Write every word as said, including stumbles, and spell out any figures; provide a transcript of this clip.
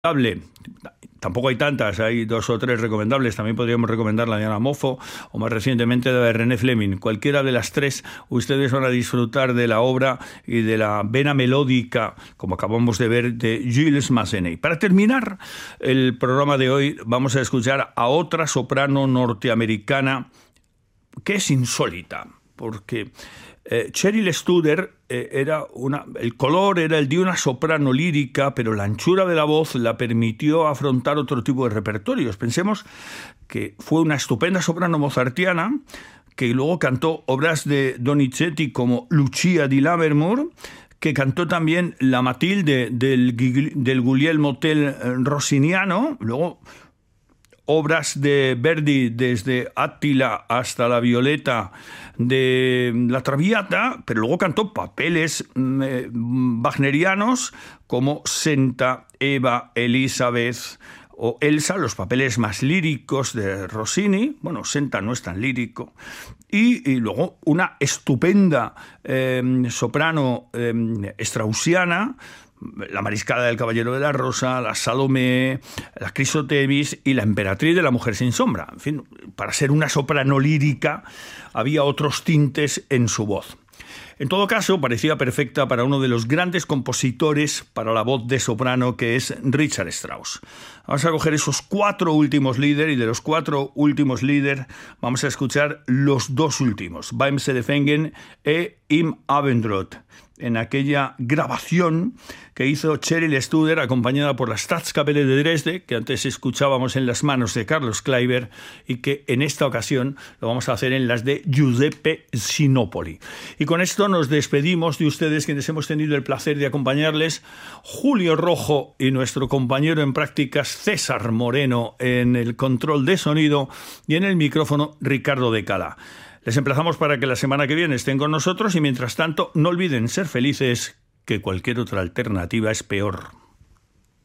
Tampoco hay tantas, hay dos o tres recomendables. También podríamos recomendar la de Ana Moffo o más recientemente la de René Fleming. Cualquiera de las tres, ustedes van a disfrutar de la obra y de la vena melódica, como acabamos de ver, de Gilles Massenet. Para terminar el programa de hoy, vamos a escuchar a otra soprano norteamericana que es insólita, porque eh, Cheryl Studer eh, era una, el color era el de una soprano lírica, pero la anchura de la voz la permitió afrontar otro tipo de repertorios. Pensemos que fue una estupenda soprano mozartiana que luego cantó obras de Donizetti como Lucia di Lammermoor, que cantó también la Matilde del, del Guglielmo Tell rossiniano, luego obras de Verdi desde Attila hasta la Violeta de la Traviata, pero luego cantó papeles eh, wagnerianos como Senta, Eva, Elizabeth o Elsa, los papeles más líricos de Rossini. Bueno, Senta no es tan lírico. Y, y luego una estupenda eh, soprano eh, straussiana, la Mariscala del Caballero de la Rosa, la Salomé, la Crisotemis y la Emperatriz de la Mujer sin Sombra. En fin, para ser una soprano lírica había otros tintes en su voz. En todo caso, parecía perfecta para uno de los grandes compositores para la voz de soprano, que es Richard Strauss. Vamos a coger esos cuatro últimos Lieder, y de los cuatro últimos Lieder vamos a escuchar los dos últimos, Beim Selefangen e Im Abendrot, en aquella grabación que hizo Cheryl Studer acompañada por la Staatskapelle de Dresde, que antes escuchábamos en las manos de Carlos Kleiber, y que en esta ocasión lo vamos a hacer en las de Giuseppe Sinopoli. Y con esto nos despedimos de ustedes, quienes hemos tenido el placer de acompañarles, Julio Rojo y nuestro compañero en prácticas César Moreno en el control de sonido, y en el micrófono Ricardo de Cala. Les emplazamos para que la semana que viene estén con nosotros, y mientras tanto no olviden ser felices, que cualquier otra alternativa es peor.